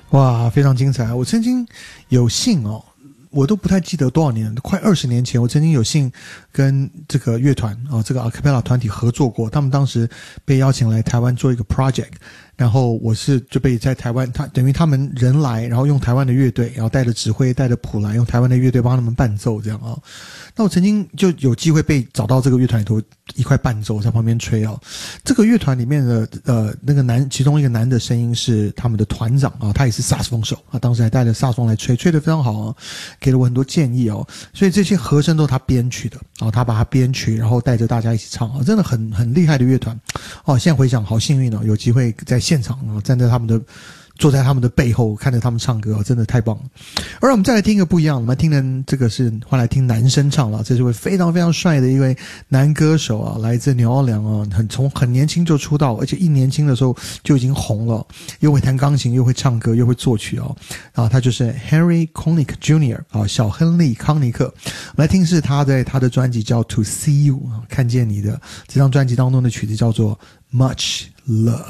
哇，非常精彩！我曾经有幸我都不太记得多少年，快20年前，我曾经有幸跟这个乐团这个 acapella 团体合作过。他们当时被邀请来台湾做一个 project， 然后我就被在台湾，等于他们人来，然后用台湾的乐队，然后带着指挥带着谱来，用台湾的乐队帮他们伴奏这样那我曾经就有机会被找到这个乐团里头一块伴奏在旁边吹这个乐团里面的那个其中一个男的声音是他们的团长他也是萨克斯风手当时还带着萨克斯风来吹得非常好给了我很多建议所以这些和声都是他编曲的他把它编曲，然后带着大家一起唱真的很厉害的乐团现在回想好幸运有机会在现场站在坐在他们的背后看着他们唱歌真的太棒了。而我们再来听一个不一样，我们听的这个是换来听男生唱了，这是位非常非常帅的一位男歌手来自纽奥良从很年轻就出道，而且一年轻的时候就已经红了，又会弹钢琴又会唱歌又会作曲他就是 Henry Connick Jr. 小亨利康尼克。我们来听是他在他的专辑叫 To See You 看见你的这张专辑当中的曲子叫做 Much Love。